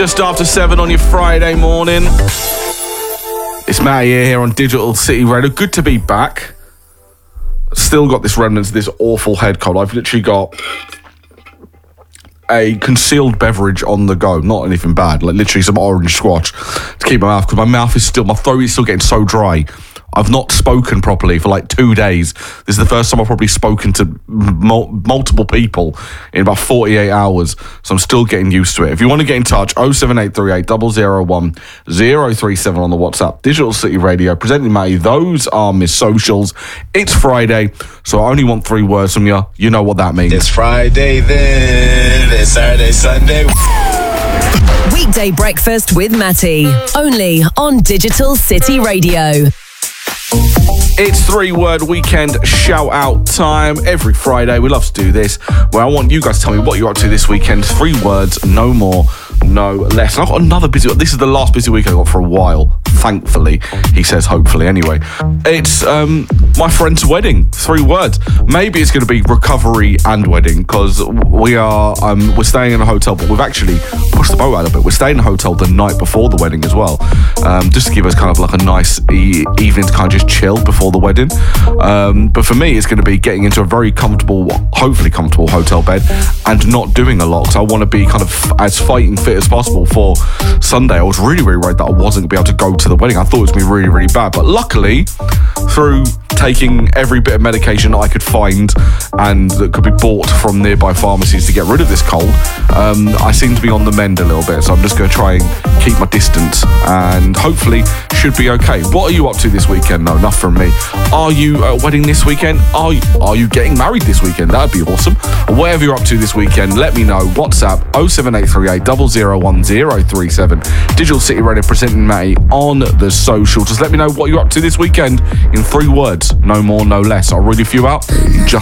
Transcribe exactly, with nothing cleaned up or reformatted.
Just after seven on your Friday morning. It's Matty here on Digital City Radio. Good to be back. Still got this remnants of this awful head cold. I've literally got a concealed beverage on the go. Not anything bad. Like literally some orange squash to keep my mouth, because my mouth is still, my throat is still getting so dry. I've not spoken properly for like two days. This is the first time I've probably spoken to mul- multiple people in about forty-eight hours. So I'm still getting used to it. If you want to get in touch, oh seven eight three eight, zero zero one, zero three seven on the WhatsApp. Digital City Radio, presenting Matty. Those are my socials. It's Friday, so I only want three words from you. You know what that means. It's Friday then. It's Saturday, Sunday. Weekday breakfast with Matty. Only on Digital City Radio. It's three-word weekend shout-out time. Every Friday, we love to do this, where I want you guys to tell me what you're up to this weekend. Three words, no more, no less. And I've got another busy... This is the last busy week I've got for a while, thankfully. He says hopefully, anyway. It's um, my friend's wedding. Three words. Maybe it's going to be recovery and wedding, because we are... Um, we're staying in a hotel, but we've actually pushed the boat out a bit. We're staying in a hotel the night before the wedding as well, um, just to give us kind of like a nice e- evening to kind of just chill before the wedding. Um, but for me, it's going to be getting into a very comfortable, hopefully comfortable hotel bed and not doing a lot, because I want to be kind of as fighting fit as possible for Sunday. I was really, really worried that I wasn't going to be able to go to the wedding. I thought it was going to be really, really bad. But luckily, through taking every bit of medication I could find and that could be bought from nearby pharmacies to get rid of this cold, um, I seem to be on the mend a little bit. So I'm just going to try and keep my distance and hopefully should be okay. What are you up to this weekend? No, enough from me. Are you at a wedding this weekend? Are you, are you getting married this weekend? That'd be awesome. Whatever you're up to this weekend, let me know. WhatsApp oh seven eight three eight, zero zero one, zero three seven. Digital City Radio presenting Matty on the social. Just let me know what you're up to this weekend in three words. No more, no less. I'll read a few out in just